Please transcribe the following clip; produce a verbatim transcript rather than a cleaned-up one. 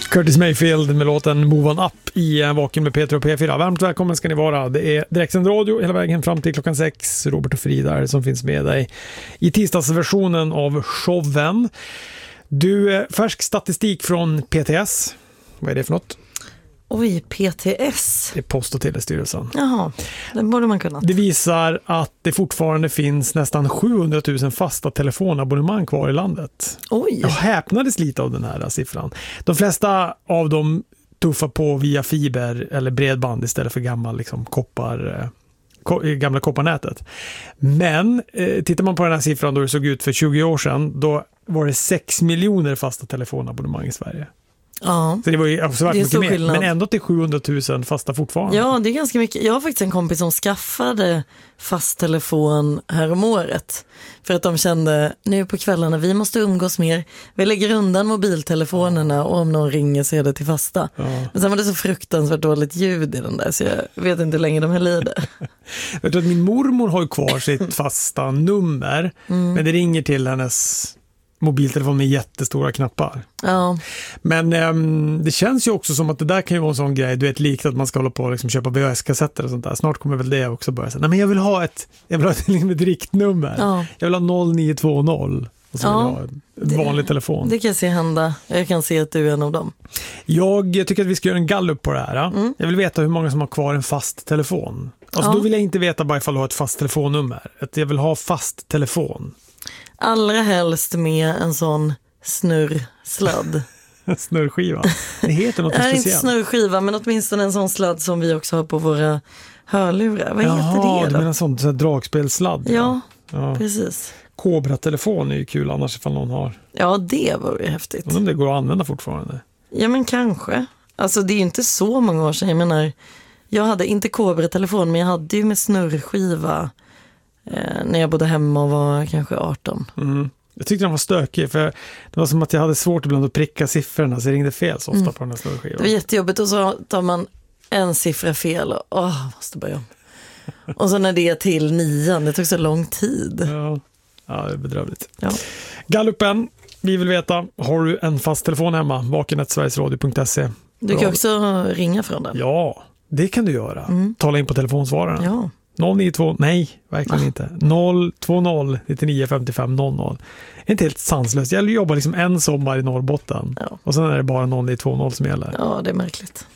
Curtis Mayfield med låten Move On Up i Vaken med Peter och P fyra. Varmt välkommen ska ni vara. Det är direktsänd radio hela vägen fram till klockan sex. Robert och Frida som finns med dig i tisdagsversionen av showen. Du, färsk statistik från P T S. Vad är det för något? Oj, P T S. Det är Post- och telestyrelsen. Jaha, den borde man kunna. Det visar att det fortfarande finns nästan sjuhundratusen fasta telefonabonnemang kvar i landet. Oj. Jag häpnades lite av den här siffran. De flesta av dem tuffar på via fiber eller bredband istället för gammal liksom, koppar, ko, gamla kopparnätet. Men eh, tittar man på den här siffran då det såg ut för tjugo år sedan, då var det sex miljoner fasta telefonabonnemang i Sverige. Ja. Så det var ju avsevärt mycket mer, skillnad. men ändå till sjuhundratusen fasta fortfarande. Ja, det är ganska mycket. Jag har faktiskt en kompis som skaffade fast telefon här om året. För att de kände, nu på kvällarna, vi måste umgås mer. Vi lägger undan mobiltelefonerna och om någon ringer så är det till fasta. Ja. Men sen var det så fruktansvärt dåligt ljud i den där så jag vet inte hur länge de höll i det. Jag tror att min mormor har ju kvar sitt fasta nummer, mm. men det ringer till hennes mobiltelefon med jättestora knappar. Ja. Men um, det känns ju också som att det där kan ju vara en sån grej, du vet, likt att man ska hålla på och liksom köpa V H S-kassetter och sånt där. Snart kommer väl det också börja säga, nej men jag vill ha ett, jag vill ha ett, liksom ett riktnummer. Ja. Jag vill ha noll nio två noll och så ja, vill jag ha en vanlig det, telefon. Det kan jag se hända. Jag kan se att du är en av dem. Jag tycker att vi ska göra en gallup på det här. Mm. Jag vill veta hur många som har kvar en fast telefon. Alltså ja. Då vill jag inte veta bara ifall du har ett fast telefonnummer. Att jag vill ha fast telefon. Allra helst med en sån snurrsladd. Snurrskiva. Det heter något speciellt. Det är speciellt. inte snurrskiva, men åtminstone en sån sladd som vi också har på våra hörlurar. Vad Jaha, heter det då? Ja, du menar sån så dragspelsladd? Ja, ja, precis. Kobra-telefon är ju kul annars ifall någon har. Ja, det var ju häftigt. Men om det går att använda fortfarande. Ja, men kanske. Alltså det är ju inte så många år sedan. Jag menar, jag hade inte Kobra-telefon, men jag hade ju med snurrskiva eh, när jag bodde hemma och var kanske arton. Mm. Jag tyckte den var stökig för det var som att jag hade svårt ibland att pricka siffrorna så jag ringde fel så ofta mm. på den här snurrskivan. Det var jättejobbigt och så tar man en siffra fel och åh, måste börja om. Och så när det är till nian, det tog så lång tid. Ja, ja det är bedrövligt. Ja. Gallupen, vi vill veta, har du en fast telefon hemma? vaken snabel-a sverigesradio punkt se. Du kan också ringa från den. Ja, det kan du göra. Mm. Tala in på telefonsvararen. Ja. noll nio två, nej, verkligen ah. inte. noll två noll nittionio femtiofem noll noll. Det är inte helt sanslöst. Jag jobbar liksom en sommar i Norrbotten. Ja. Och sen är det bara noll nio två noll som gäller. Ja, det är märkligt.